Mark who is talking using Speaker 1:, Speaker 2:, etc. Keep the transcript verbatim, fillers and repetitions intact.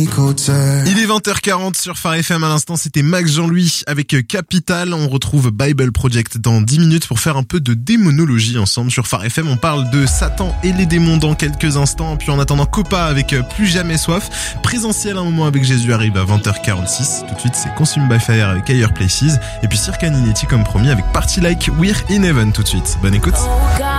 Speaker 1: Il est vingt heures quarante sur Phare F M. À l'instant, c'était Max Jean-Louis avec Capital. On retrouve Bible Project dans dix minutes pour faire un peu de démonologie ensemble sur Phare F M. On parle de Satan et les démons dans quelques instants. Puis en attendant, Copa avec Plus Jamais Soif. Présentiel un moment avec Jésus arrive à vingt heures quarante-six. Tout de suite, c'est Consume by Fire avec Higher Places. Et puis Circa Ninetti comme promis avec Party Like We're in Heaven tout de suite. Bonne écoute.